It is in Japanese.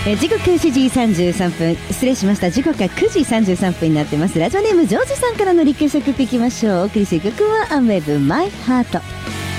時刻7時33分、失礼しました。時刻は9時33分になってます。ラジオネームジョージさんからのリクエスト曲いきましょう。お送りする曲はアンウェーブマイハート。